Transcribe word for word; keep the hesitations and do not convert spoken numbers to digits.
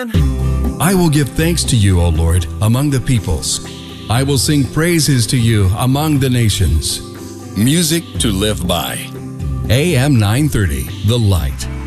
again. I will give thanks to you, O Lord, among the peoples. I will sing praises to you among the nations. Music to live by. A M nine thirty, The Light.